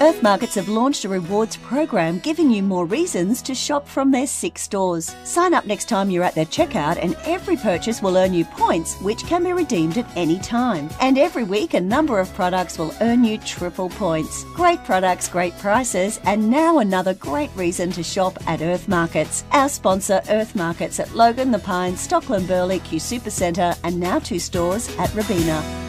Earth Markets have launched a rewards program giving you more reasons to shop from their 6 stores. Sign up next time you're at their checkout and every purchase will earn you points which can be redeemed at any time. And every week a number of products will earn you triple points. Great products, great prices, and now another great reason to shop at Earth Markets. Our sponsor Earth Markets at Logan, The Pines, Stockland Burley, Q Supercentre and now 2 stores at Robina.